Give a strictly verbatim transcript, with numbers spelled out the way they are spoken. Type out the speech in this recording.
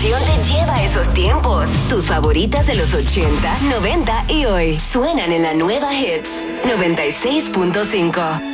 canción te lleva a esos tiempos. Tus favoritas de los ochenta, noventa y hoy suenan en la nueva Hits noventa y seis punto cinco.